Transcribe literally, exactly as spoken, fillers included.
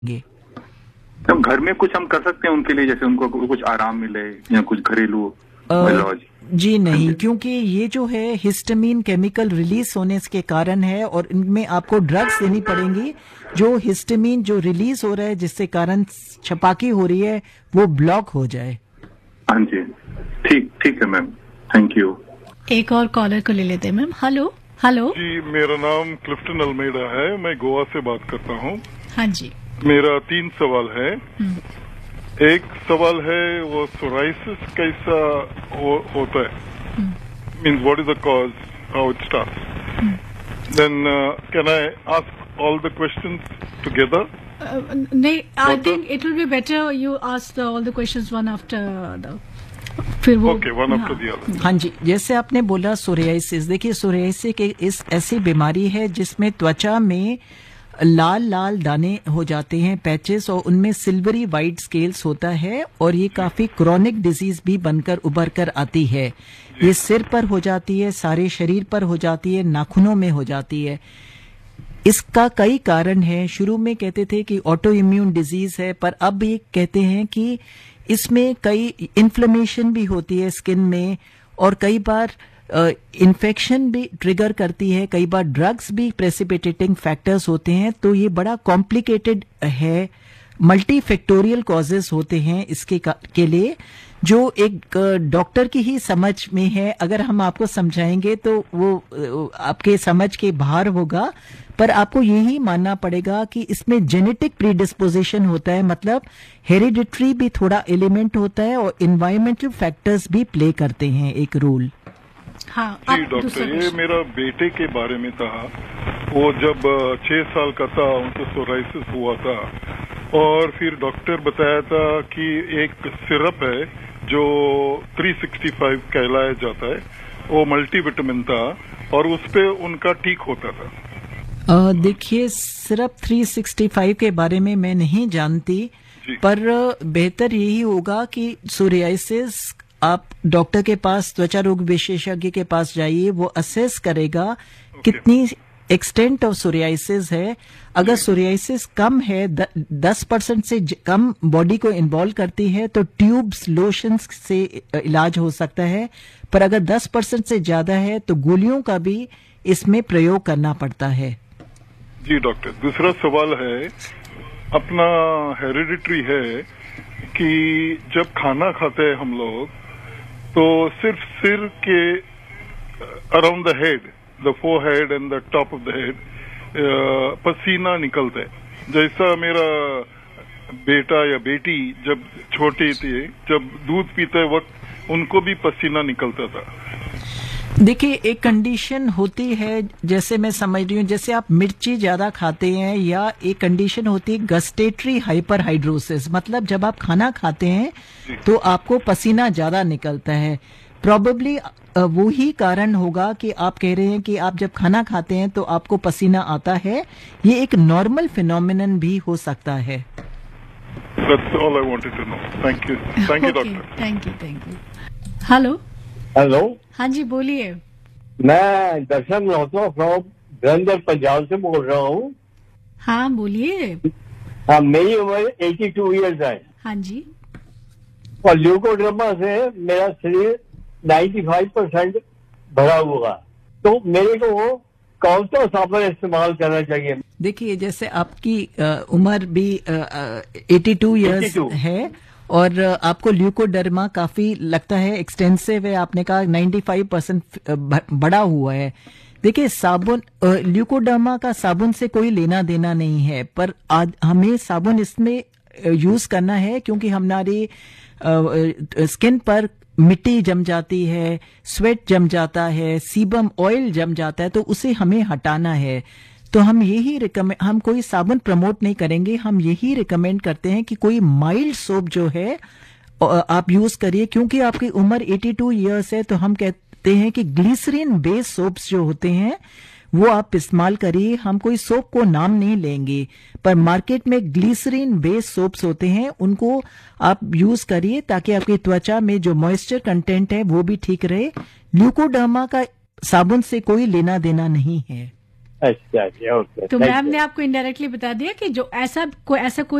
गे। हम घर में कुछ हम कर सकते हैं उनके लिए, जैसे उनको कुछ आराम मिले या कुछ घरेलू इलाज? जी नहीं, क्योंकि ये जो है हिस्टामिन केमिकल रिलीज होने के कारण है और इनमें आपको ड्रग्स देनी पड़ेंगी जो हिस्टामिन जो रिलीज हो रहा है जिससे कारण छपाकी हो रही है वो ब्लॉक हो जाए। हाँ जी, ठीक ठीक है मैम, थैंक यू। एक और कॉलर को ले लेते हैं मैम। हेलो हेलो जी, मेरा नाम क्लिफ्टन अल्मेडा है, मैं गोवा से बात करता हूँ। हाँ जी, मेरा तीन सवाल है। एक सवाल है वो सोराइसिस कैसा हो, होता है, means what is the cause, how it starts, then can I ask all the questions together? नहीं, I think it will be better you ask all the questions one after the, फिर वो okay, one after the other. हाँ जी, जैसे आपने बोला psoriasis, देखिए psoriasis एक इस ऐसी बीमारी है जिसमें त्वचा में लाल लाल दाने हो जाते हैं, पैचेस, और उनमें सिल्वरी वाइट स्केल्स होता है और ये काफी क्रॉनिक डिजीज भी बनकर उभर कर आती है। ये सिर पर हो जाती है, सारे शरीर पर हो जाती है, नाखूनों में हो जाती है। इसका कई कारण है। शुरू में कहते थे कि ऑटो इम्यून डिजीज है, पर अब ये कहते हैं कि इसमें कई इन्फ्लेमेशन भी होती है स्किन में और कई बार इन्फेक्शन uh, भी ट्रिगर करती है, कई बार ड्रग्स भी प्रेसिपिटेटिंग फैक्टर्स होते हैं। तो ये बड़ा कॉम्प्लिकेटेड है, मल्टी फैक्टोरियल कॉजेस होते हैं इसके के लिए, जो एक डॉक्टर uh, की ही समझ में है। अगर हम आपको समझाएंगे तो वो uh, आपके समझ के बाहर होगा, पर आपको यही मानना पड़ेगा कि इसमें जेनेटिक प्रीडिस्पोजिशन होता है, मतलब हेरिडिटरी भी थोड़ा एलिमेंट होता है और इन्वायरमेंटल फैक्टर्स भी प्ले करते हैं एक रोल। हाँ, जी डॉक्टर, ये मेरा बेटे के बारे में था। वो जब छह साल का था उनको सोराइसिस हुआ था और फिर डॉक्टर बताया था कि एक सिरप है जो तीन सौ पैंसठ कहलाया जाता है, वो मल्टीविटामिन था और उस पे उनका ठीक होता था। देखिए, सिरप तीन सौ पैंसठ के बारे में मैं नहीं जानती, पर बेहतर यही होगा कि सोरियासिस आप डॉक्टर के पास, त्वचा रोग विशेषज्ञ के पास जाइए, वो असेस करेगा okay. कितनी एक्सटेंट ऑफ सोरियासिस है। अगर सोरियासिस कम है, दस परसेंट से कम बॉडी को इन्वॉल्व करती है तो ट्यूब्स, लोशंस से इलाज हो सकता है, पर अगर दस परसेंट से ज्यादा है तो गोलियों का भी इसमें प्रयोग करना पड़ता है। जी डॉक्टर, दूसरा सवाल है, अपना हेरिडिटरी है कि जब खाना खाते हैं हम लोग तो सिर्फ सिर के around the head, the four head and the top of the head पसीना निकलता है। जैसा मेरा बेटा या बेटी जब छोटी थी, जब दूध पीते वक्त उनको भी पसीना निकलता था। देखिए, एक कंडीशन होती है, जैसे मैं समझ रही हूँ, जैसे आप मिर्ची ज्यादा खाते हैं, या एक कंडीशन होती है गस्टेटरी हाइपरहाइड्रोसिस, मतलब जब आप खाना खाते हैं तो आपको पसीना ज्यादा निकलता है। प्रोबेबली वो ही कारण होगा कि आप कह रहे हैं कि आप जब खाना खाते हैं तो आपको पसीना आता है। ये एक नॉर्मल फिनोमिनन भी हो सकता है। That's all I wanted to know. Thank you. Thank you, doctor. Thank you, thank you. Hello hello, हाँ जी, बोलिए। मैं दर्शन मल्होत्रा फ्रॉम जलंधर, पंजाब से बोल रहा हूँ। हाँ बोलिए। हाँ, मेरी उम्र बयासी इयर्स है। हाँ जी। और ल्यूकोड्रामा से मेरा शरीर पचानवे परसेंट भरा हुआ, तो मेरे को वो कौन सा साबुन इस्तेमाल करना चाहिए? देखिए, जैसे आपकी आ, उम्र भी बयासी इयर्स है और आपको ल्यूकोडर्मा काफी लगता है एक्सटेंसिव है, आपने कहा पचानवे परसेंट बड़ा हुआ है। देखिए, साबुन, ल्यूकोडर्मा का साबुन से कोई लेना देना नहीं है, पर आज हमें साबुन इसमें यूज करना है क्योंकि हमारी स्किन पर मिट्टी जम जाती है, स्वेट जम जाता है, सीबम ऑयल जम जाता है, तो उसे हमें हटाना है। तो हम यही रिकमेंड, हम कोई साबुन प्रमोट नहीं करेंगे, हम यही रिकमेंड करते हैं कि कोई माइल्ड सोप जो है आप यूज करिए। क्योंकि आपकी उम्र बयासी इयर्स है तो हम कहते हैं कि ग्लिसरीन बेस्ड सोप्स जो होते हैं वो आप इस्तेमाल करिए। हम कोई सोप को नाम नहीं लेंगे, पर मार्केट में ग्लिसरीन बेस्ड सोप्स होते हैं, उनको आप यूज करिए ताकि आपकी त्वचा में जो मॉइस्चर कंटेंट है वो भी ठीक रहे। ल्यूकोडर्मा का साबुन से कोई लेना देना नहीं है। अच्छा जी, ओके। तो thank मैम you. ने आपको इनडायरेक्टली बता दिया कि जो ऐसा कोई ऐसा कोई